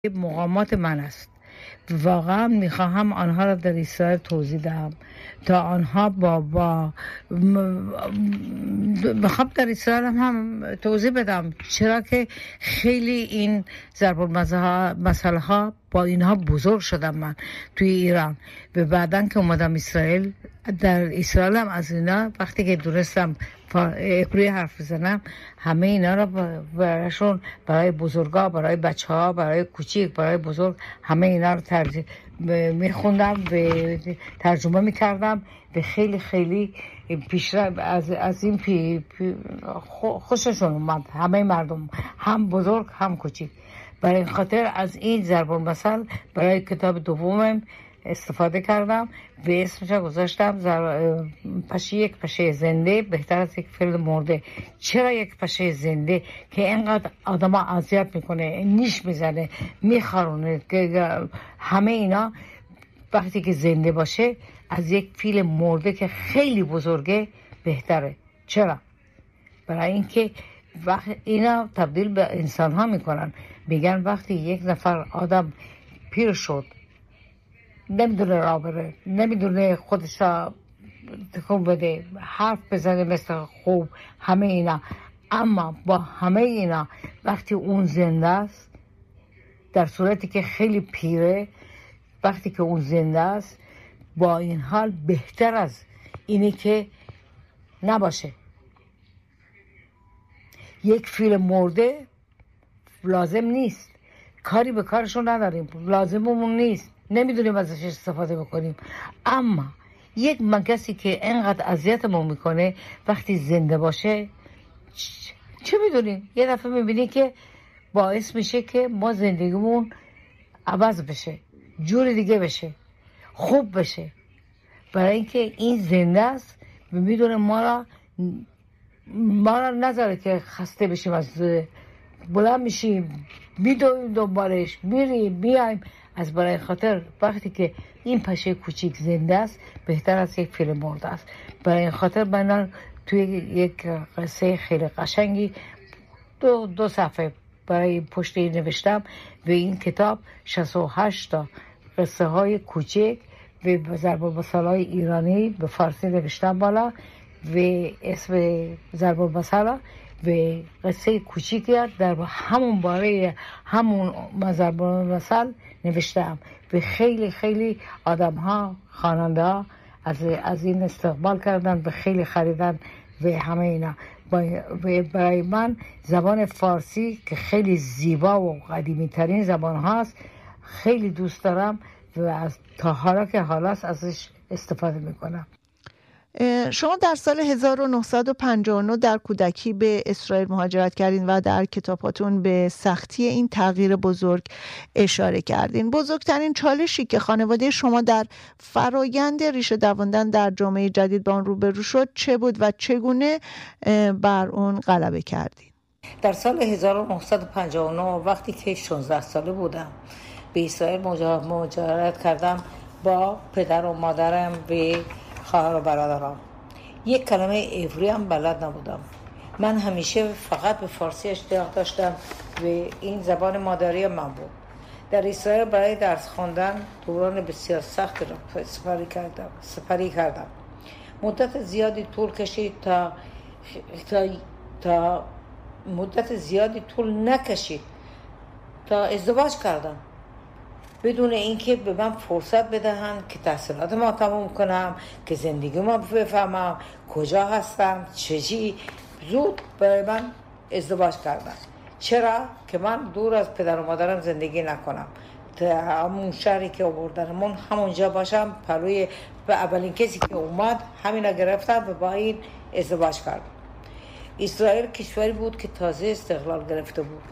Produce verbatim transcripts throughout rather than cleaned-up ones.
مقامات من است. واقعا میخواهم آنها را در اسرائیل توضیح دهم تا آنها با با میخوام در اسرائیل هم, هم توضیح بدم چرا که خیلی این ضرب المثل ها با اینها بزرگ شدم من توی ایران و بعدن که اومدم اسرائیل در اسرائیل هم از اینا وقتی که دونستم عبری حرف بزنم همه اینا را براشون برای بزرگا برای بچه ها برای کوچیک برای بزرگ همه اینا رو ترجمه میخوندم و ترجمه میکردم و خیلی خیلی پیشرفت از از این پی, پی خوششون اومد همه مردم هم بزرگ هم کوچیک. برای این خاطر از این ضرب المثل برای کتاب دومم استفاده کردم و اسمش گذاشتم زر... پشه یک پشه زنده بهتر از یک فیل مرده. چرا یک پشه زنده که اینقدر آدم ها اذیت میکنه نیش میزنه میخارونه که همه اینا وقتی که زنده باشه از یک فیل مرده که خیلی بزرگه بهتره. چرا؟ برای اینکه وقت اینا تبدیل به انسان ها میکنن. میگن وقتی یک نفر آدم پیر شد نمیدونه راه بره نمیدونه خودش را تکون بده حرف بزنه مثل خوب همه اینا، اما با همه اینا وقتی اون زنده است در صورتی که خیلی پیره وقتی که اون زنده است با این حال بهتر از اینه که نباشه. یک فیل مرده لازم نیست، کاری به کارشون نداریم، لازممون نیست، نمیدونیم ازش استفاده بکنیم. اما یک مگسی که اینقدر اذیتمون میکنه وقتی زنده باشه چه میدونیم یه دفعه میبینی که باعث میشه که ما زندگیمون عوض بشه، جور دیگه بشه، خوب بشه. برای اینکه این زنده است و میدونه ما را ما را نذاره که خسته بشیم، از بلند میشیم میدویم دنبالش میریم بیایم. از برای خاطر وقتی که این پشه کوچیک زنده است بهتر از یک فیل مرده است. برای این خاطر من توی یک قصه خیلی قشنگی دو, دو صفحه برای پشتی نوشتم و این کتاب شصت و هشت تا قصه های کوچک و ضرب المثل های ایرانی به فارسی نوشتم بالا و اسم ضرب المثل و قصه کوچیکی در همون باره همون ضرب المثل نوشتم و خیلی خیلی آدم ها خواننده ها از از این استقبال کردن و خیلی خریدن و همه اینا. و برای من زبان فارسی که خیلی زیبا و قدیمی ترین زبان هاست خیلی دوست دارم و از تا حالا که حالاست ازش استفاده میکنم. شما در سال هزار و نهصد و پنجاه و نه در کودکی به اسرائیل مهاجرت کردین و در کتاباتون به سختی این تغییر بزرگ اشاره کردین. بزرگترین چالشی که خانواده شما در فرایند ریشه دووندن در جامعه جدید با آن روبرو شد چه بود و چگونه بر اون غلبه کردین؟ در سال هزار و نهصد و پنجاه و نه وقتی که شانزده ساله بودم به اسرائیل مهاجرت کردم با پدر و مادرم و خواهر و برادرام. یک کلمه عبری هم بلد نبودم. من همیشه فقط به فارسی اشتیاق داشتم و این زبان مادری من بود. در اسرائیل برای درس خواندن دوران بسیار سخت را سپری کردم سپری کردم مدت زیادی طول کشید تا تا, تا مدت زیادی طول نکشید تا ازدواج کردم بدون اینکه به من فرصت بدهن که تحصیلات ما تموم کنم، که زندگی ما بفهمم کجا هستم چجی. زود برای من ازدواج کردن. چرا؟ که من دور از پدر و مادرم زندگی نکنم، تا همون شهری که آوردنمون همونجا باشم. پلوی به اولین کسی که اومد همینا گرفتم و با این ازدواج کردم. اسرائیل کشوری بود که تازه استقلال گرفته بود.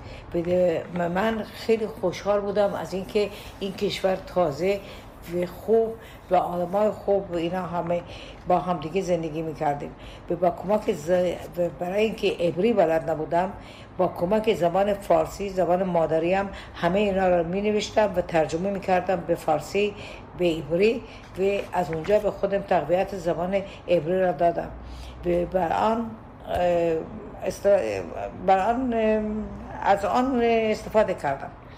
من خیلی خوشحال بودم از اینکه این کشور تازه و خوب و آدمای خوب و اینا همه با هم دیگه زندگی میکردیم. با کمک ز... برای اینکه عبری بلد نبودم با کمک زبان فارسی زبان مادریم همه اینا رو می نوشتم و ترجمه میکردم به فارسی به عبری و از اونجا به خودم تقویت زبان عبری را دادم و بر آن است... بر آن از آن استفاده کردم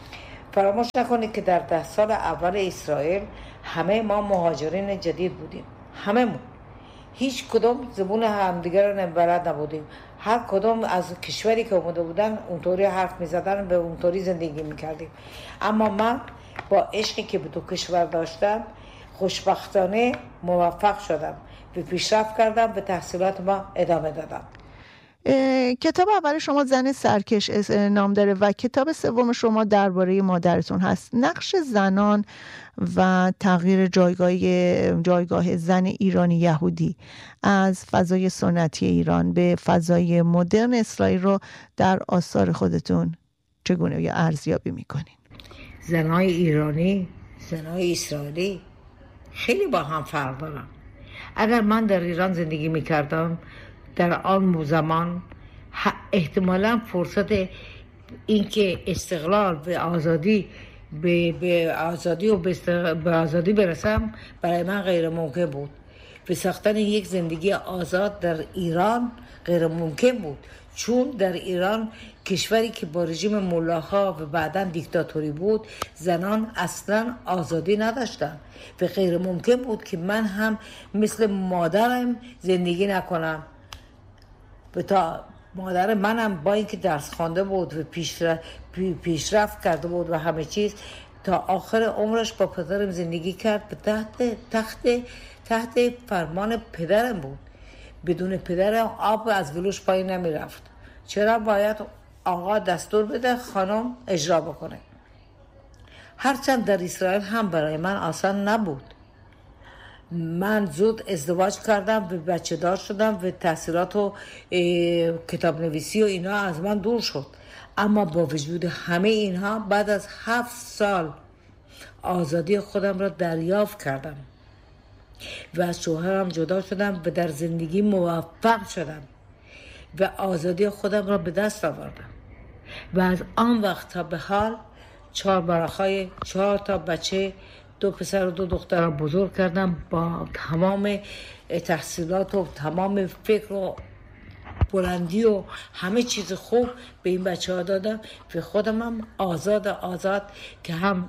فراموش نکنید که در ده سال اول اسرائیل همه ما مهاجرین جدید بودیم، همه هیچ کدوم زبون همدیگر رو بلد نبودیم. هر کدوم از کشوری که اومده بودن اونطوری حرف میزدن، به اونطوری زندگی میکردیم. اما من با عشقی که به دو کشور داشتم خوشبختانه موفق شدم، به پیشرفت کردم، به تحصیلات ما ادامه دادم. کتاب اول شما زن سرکش نام داره و کتاب سوم شما درباره مادرتون هست. نقش زنان و تغییر جایگاه جایگاه زن ایرانی یهودی از فضای سنتی ایران به فضای مدرن اسرائیل رو در آثار خودتون چگونه یا ارزیابی میکنین؟ زنای ایرانی، زنای اسرائیلی خیلی با هم فرق دارن. اگر من در ایران زندگی میکردم در آن زمان احتمالاً فرصت اینکه استقلال به آزادی به, به آزادی و به, به آزادی برسم برای من غیر ممکن بود. به ساختن یک زندگی آزاد در ایران غیر ممکن بود، چون در ایران کشوری که با رژیم ملاها و بعداً دیکتاتوری بود زنان اصلاً آزادی نداشتن و غیر ممکن بود که من هم مثل مادرم زندگی نکنم. به تا مادر منم با اینکه درس خوانده بود و پیشرفت پیشرفت کرده بود و همه چیز، تا آخر عمرش با پدرم زندگی کرد، به تحت تحت تحت فرمان پدرم بود. بدون پدرم آب از گلوش پایین نمی رفت. چرا باید آقا دستور بده خانم اجرا بکنه؟ هرچند در اسرائیل هم برای من آسان نبود. من زود ازدواج کردم و بچه دار شدم و تحصیلات و کتاب نویسی و اینا از من دور شد. اما با وجود همه اینها بعد از هفت سال آزادی خودم را دریافت کردم و از شوهرم جدا شدم و در زندگی موفق شدم و آزادی خودم را به دست آوردم و از آن وقت تا به حال چهار برخای چهار تا بچه، دو پسر و دو دختر را بزرگ کردم با تمام تحصیلات و تمام فکر و بلندی و همه چیز خوب به این بچه ها دادم و خودم هم آزاد آزاد که هم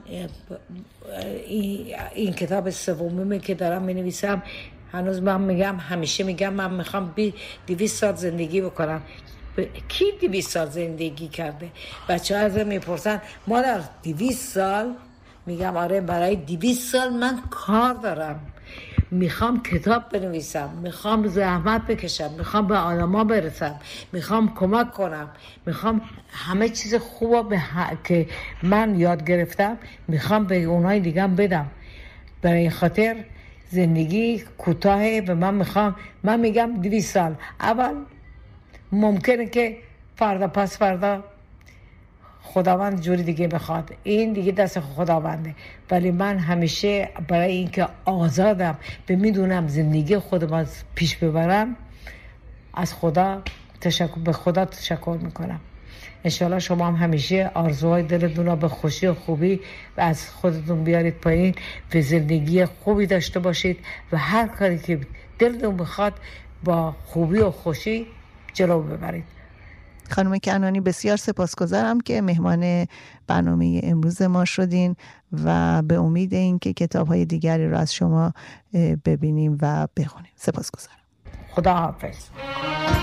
این کتاب سومه که دارم می نویسم هنوز من میگم همیشه میگم من میخوام بی دویست سال زندگی بکنم. کی دویست سال زندگی کرده؟ بچه ها ازم میپرسن مادر دویست سال؟ میگم آره، برای دویست سال من کار دارم، میخوام کتاب بنویسم، میخوام زحمت بکشم، میخوام به آدما برسم، میخوام کمک کنم، میخوام همه چیز خوبا به ه... که من یاد گرفتم میخوام به اونای دیگه بدم. برای خاطر زندگی کوتاهه و من میخوام من میگم دویست سال اول ممکنه که فردا پس فردا خداوند جوری دیگه بخواد، این دیگه دست خداونده، ولی من همیشه برای اینکه آزادم به میدونم زندگی خودم پیش ببرم از خدا تشکر به خدا تشکر میکنم. انشالله شما هم همیشه آرزوهای دلتون را به خوشی و خوبی و از خودتون بیارید پایین و زندگی خوبی داشته باشید و هر کاری که دلتون بخواد با خوبی و خوشی جلو ببرید. خانم کنانی بسیار سپاسگزارم که مهمان برنامه امروز ما شدین و به امید این که کتاب‌های دیگری رو از شما ببینیم و بخونیم. سپاسگزارم. خدا حافظ.